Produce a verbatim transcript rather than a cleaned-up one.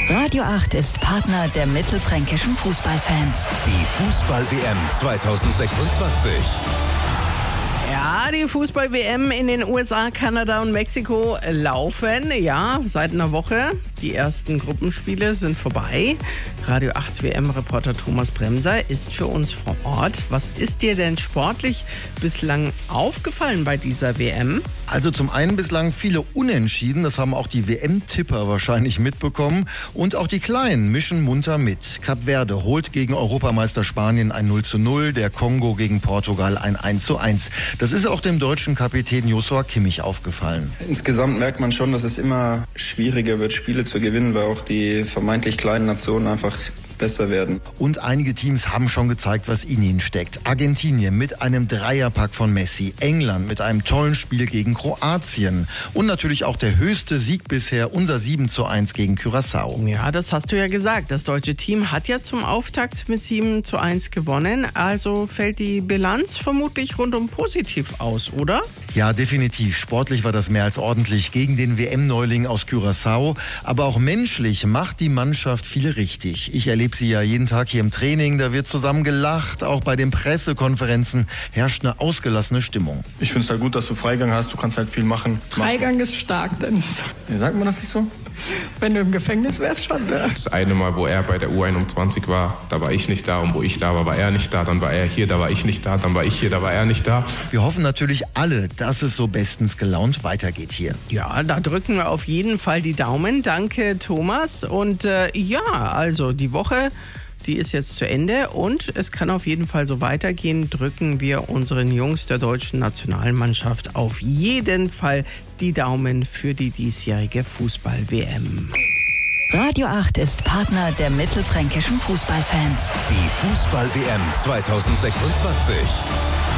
Radio acht ist Partner der mittelfränkischen Fußballfans. Die Fußball-W M zweitausendsechsundzwanzig. Ja, die Fußball-W M in den U S A, Kanada und Mexiko laufen. Ja, seit einer Woche. Die ersten Gruppenspiele sind vorbei. Radio acht W M-Reporter Thomas Bremser ist für uns vor Ort. Was ist dir denn sportlich bislang aufgefallen bei dieser W M? Also zum einen bislang viele Unentschieden, das haben auch die W M-Tipper wahrscheinlich mitbekommen. Und auch die Kleinen mischen munter mit. Kap Verde holt gegen Europameister Spanien ein null zu null, der Kongo gegen Portugal ein eins zu eins. Das ist auch dem deutschen Kapitän Joshua Kimmich aufgefallen. Insgesamt merkt man schon, dass es immer schwieriger wird, Spiele zu gewinnen, weil auch die vermeintlich kleinen Nationen einfach besser werden. Und einige Teams haben schon gezeigt, was in ihnen steckt. Argentinien mit einem Dreierpack von Messi, England mit einem tollen Spiel gegen Kroatien und natürlich auch der höchste Sieg bisher, unser sieben zu eins gegen Curaçao. Ja, das hast du ja gesagt. Das deutsche Team hat ja zum Auftakt mit sieben zu eins gewonnen. Also fällt die Bilanz vermutlich rundum positiv aus, oder? Ja, definitiv. Sportlich war das mehr als ordentlich gegen den W M-Neuling aus Curaçao. Aber auch menschlich macht die Mannschaft viel richtig. Ich erlebe sie ja jeden Tag hier im Training. Da wird zusammen gelacht. Auch bei den Pressekonferenzen herrscht eine ausgelassene Stimmung. Ich finde es halt gut, dass du Freigang hast. Du kannst halt viel machen. Freigang ist stark, Dennis. Ja, sagt man das nicht so? Wenn du im Gefängnis wärst, schon. Ne? Das eine Mal, wo er bei der U einundzwanzig war, da war ich nicht da. Und wo ich da war, war er nicht da. Dann war er hier, da war ich nicht da. Dann war ich hier, da war er nicht da. Wir hoffen natürlich alle, dass es so bestens gelaunt weitergeht hier. Ja, da drücken wir auf jeden Fall die Daumen. Danke, Thomas. Und äh, ja, also die Woche, die ist jetzt zu Ende und es kann auf jeden Fall so weitergehen. Drücken wir unseren Jungs der deutschen Nationalmannschaft auf jeden Fall die Daumen für die diesjährige Fußball-W M. Radio acht ist Partner der mittelfränkischen Fußballfans. Die Fußball-W M zweitausendsechsundzwanzig.